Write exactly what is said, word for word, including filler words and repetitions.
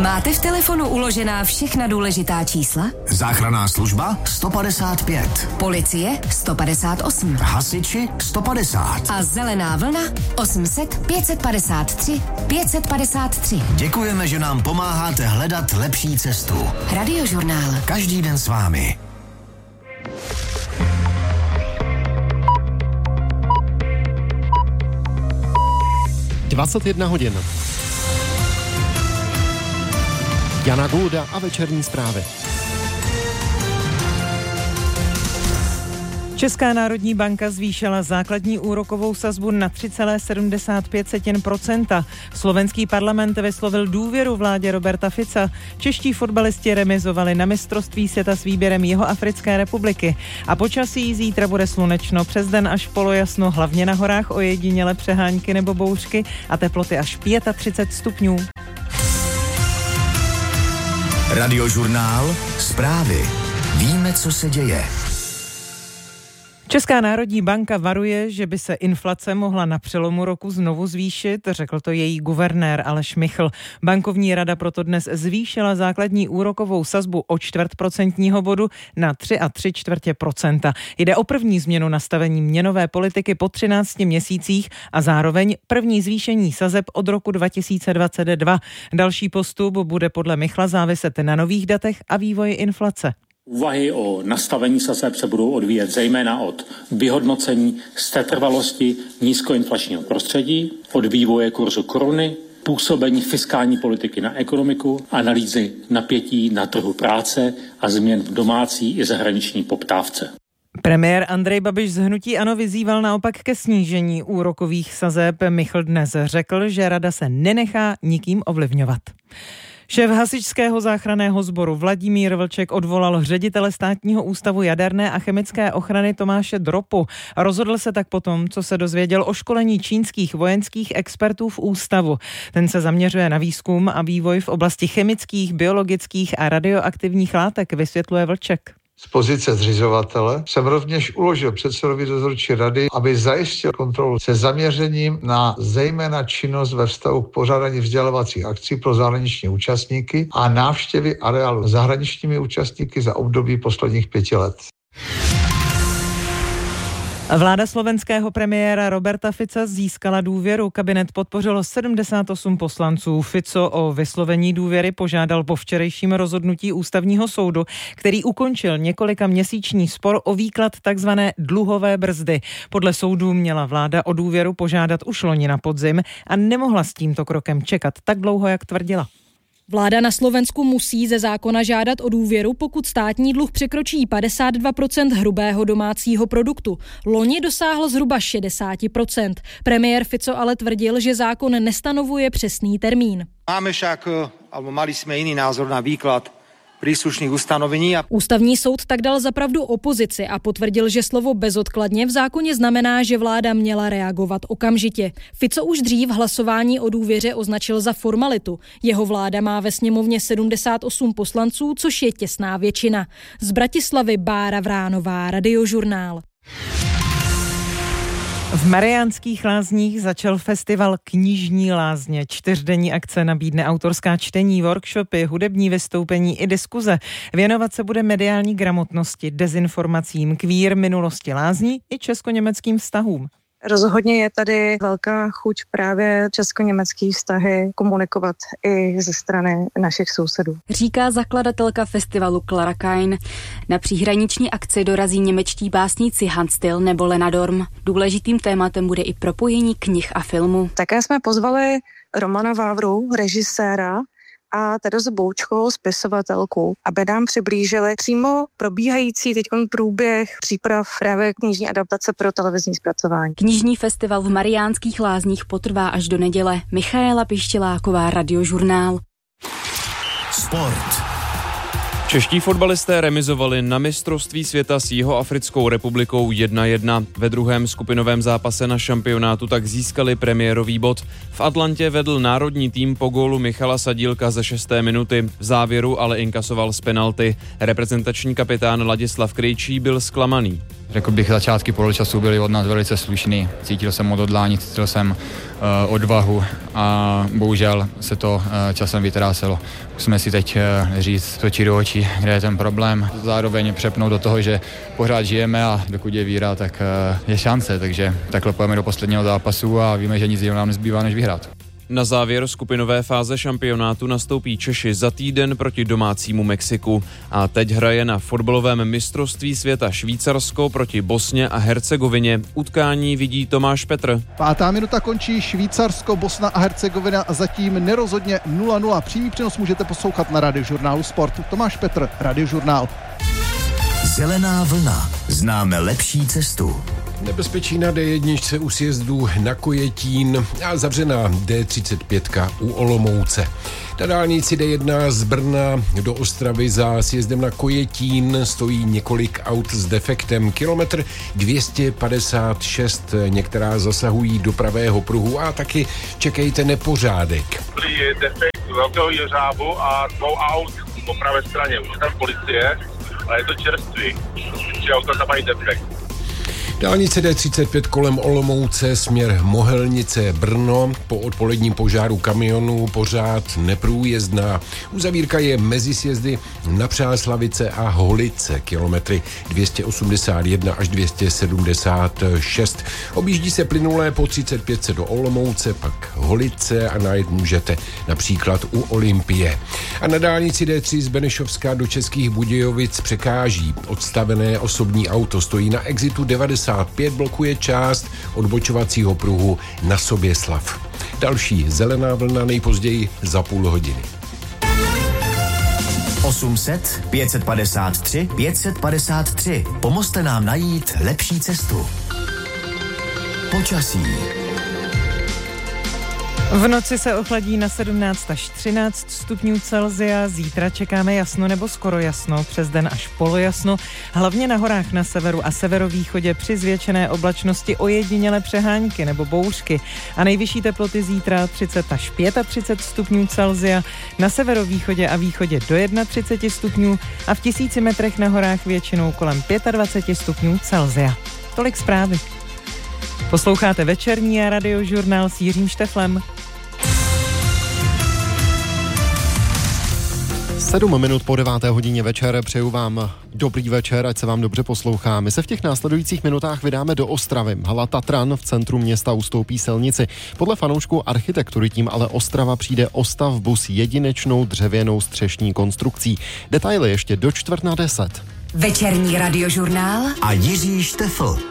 Máte v telefonu uložená všechna důležitá čísla? Záchranná služba sto padesát pět. Policie sto padesát osm. Hasiči sto padesát. A zelená vlna osm set pět padesát tři pět padesát tři. Děkujeme, že nám pomáháte hledat lepší cestu. Radiožurnál. Každý den s vámi. dvacet jedna hodin. Jana Gulda a večerní zprávy. Česká národní banka zvýšila základní úrokovou sazbu na tři celá sedmdesát pět procenta. Slovenský parlament vyslovil důvěru vládě Roberta Fica. Čeští fotbalisti remizovali na mistrovství světa s výběrem Jihoafrické republiky. A počasí zítra bude slunečno, přes den až polojasno, hlavně na horách ojediněle přehánky nebo bouřky a teploty až třicet pět stupňů. Radiožurnál. Zprávy. Víme, co se děje. Česká národní banka varuje, že by se inflace mohla na přelomu roku znovu zvýšit, řekl to její guvernér Aleš Michl. Bankovní rada proto dnes zvýšila základní úrokovou sazbu o čtvrt procentního bodu na tři a tři čtvrtě procenta. Jde o první změnu nastavení měnové politiky po třinácti měsících a zároveň první zvýšení sazeb od roku dva tisíce dvacet dva. Další postup bude podle Michla záviset na nových datech a vývoji inflace. Úvahy o nastavení sazeb se budou odvíjet zejména od vyhodnocení setrvalosti nízkoinflačního prostředí, od vývoje kurzu koruny, působení fiskální politiky na ekonomiku, analýzy napětí na trhu práce a změn v domácí i zahraniční poptávce. Premiér Andrej Babiš z hnutí ANO vyzýval naopak ke snížení úrokových sazeb. Michl dnes řekl, že rada se nenechá nikým ovlivňovat. Šéf hasičského záchranného sboru Vladimír Vlček odvolal ředitele Státního ústavu jaderné a chemické ochrany Tomáše Dropu. Rozhodl se tak potom, co se dozvěděl o školení čínských vojenských expertů v ústavu. Ten se zaměřuje na výzkum a vývoj v oblasti chemických, biologických a radioaktivních látek, vysvětluje Vlček. Z pozice zřizovatele jsem rovněž uložil předsedovi dozorčí rady, aby zajistil kontrolu se zaměřením na zejména činnost ve vztahu k pořádání vzdělávacích akcí pro zahraniční účastníky a návštěvy areálu zahraničními účastníky za období posledních pěti let. Vláda slovenského premiéra Roberta Fica získala důvěru. Kabinet podpořilo sedmdesát osm poslanců. Fico o vyslovení důvěry požádal po včerejším rozhodnutí ústavního soudu, který ukončil několika měsíční spor o výklad takzvané dluhové brzdy. Podle soudu měla vláda o důvěru požádat už loni na podzim a nemohla s tímto krokem čekat tak dlouho, jak tvrdila. Vláda na Slovensku musí ze zákona žádat o důvěru, pokud státní dluh překročí padesát dva procent hrubého domácího produktu. Loni dosáhl zhruba šedesát procent. Premiér Fico ale tvrdil, že zákon nestanovuje přesný termín. Máme však, alebo mali jsme jiný názor na výklad príslušných ustanovení. A... Ústavní soud tak dal za pravdu opozici a potvrdil, že slovo bezodkladně v zákoně znamená, že vláda měla reagovat okamžitě. Fico už dřív hlasování o důvěře označil za formalitu. Jeho vláda má ve sněmovně sedmdesát osm poslanců, což je těsná většina. Z Bratislavy Bára Vránová, Radiožurnál. V Mariánských Lázních začal festival Knižní lázně. Čtyřdenní akce nabídne autorská čtení, workshopy, hudební vystoupení i diskuze. Věnovat se bude mediální gramotnosti, dezinformacím, kvír minulosti lázní i česko-německým vztahům. Rozhodně je tady velká chuť právě česko-německý vztahy komunikovat i ze strany našich sousedů. Říká zakladatelka festivalu Klara Kain. Na příhraniční akci dorazí němečtí básníci Hans Till nebo Lena Dorm. Důležitým tématem bude i propojení knih a filmu. Také jsme pozvali Romana Vávru, režiséra, a Terezu Boučkovou, spisovatelku, aby nám přiblížili přímo probíhající teď průběh příprav právě knižní adaptace pro televizní zpracování. Knižní festival v Mariánských Lázních potrvá až do neděle. Michaela Pištěláková, Radiožurnál. Sport. Čeští fotbalisté remizovali na mistrovství světa s Jihoafrickou republikou jedna jedna. Ve druhém skupinovém zápase na šampionátu tak získali premiérový bod. V Atlantě vedl národní tým po gólu Michala Sadílka ze šesté minuty. V závěru ale inkasoval z penalty. Reprezentační kapitán Ladislav Krejčí byl zklamaný. Řekl bych, začátky poločasu byly od nás velice slušný. Cítil jsem odhodlání, cítil jsem uh, odvahu a bohužel se to uh, časem vytráselo. Musíme si teď uh, říct, točit do očí, kde je ten problém. Zároveň přepnout do toho, že pořád žijeme a dokud je víra, tak uh, je šance. Takže takhle pojeme do posledního zápasu a víme, že nic jiného nám nezbývá, než vyhrát. Na závěr skupinové fáze šampionátu nastoupí Češi za týden proti domácímu Mexiku. A teď hraje na fotbalovém mistrovství světa Švýcarsko proti Bosně a Hercegovině. Utkání vidí Tomáš Petr. Pátá minuta končí, Švýcarsko, Bosna a Hercegovina zatím nerozhodně nula nula. Přímý přenos můžete poslouchat na Radiožurnálu Sport. Tomáš Petr, Radiožurnál. Zelená vlna. Známe lepší cestu. Nebezpečí na dé jedna u sjezdu na Kojetín a zavřená dé třicet pět u Olomouce. Na dálnici dé jedna z Brna do Ostravy za sjezdem na Kojetín stojí několik aut s defektem. Kilometr dvě stě padesát šest, některá zasahují do pravého pruhu a taky čekejte nepořádek. Je defekt velkého jeřábu a dvou aut po pravé straně. Už je tam policie, ale je to čerstvý. Tři auta tam mají defekt. Dálnice dé třicet pět kolem Olomouce, směr Mohelnice Brno, po odpoledním požáru kamionů pořád neprůjezdná. Uzavírka je mezi sjezdy na Přáslavice a Holice, kilometry dvě stě osmdesát jedna až dvě stě sedmdesát šest. Objíždí se plynulé po třicet pět do Olomouce, pak Holice a najet můžete například u Olympie. A na dálnici dé tři z Benešovska do Českých Budějovic překáží odstavené osobní auto, stojí na exitu devadesát pět, blokuje část odbočovacího pruhu na Soběslav. Další zelená vlna nejpozději za půl hodiny. osm set, pět set padesát tři, pět set padesát tři. Pomozte nám najít lepší cestu. Počasí. V noci se ochladí na sedmnáct až třináct stupňů Celsia, zítra čekáme jasno nebo skoro jasno, přes den až polojasno, hlavně na horách na severu a severovýchodě při zvětšené oblačnosti ojedinělé přehánky nebo bouřky a nejvyšší teploty zítra třicet až třicet pět stupňů Celsia, na severovýchodě a východě do třicet jedna stupňů a v tisíci metrech na horách většinou kolem dvacet pět stupňů Celsia. Tolik zprávy. Posloucháte večerní a Radiožurnál s Jiřím Šteflem. Sedm minut po deváté hodině večer přeju vám dobrý večer, ať se vám dobře poslouchá. My se v těch následujících minutách vydáme do Ostravy. Hala Tatran v centru města ustoupí silnici. Podle fanoušků architektury tím ale Ostrava přijde o stavbu s jedinečnou dřevěnou střešní konstrukcí. Detaily ještě do čtvrt na deset. Večerní Radiožurnál a Jiří Štefl.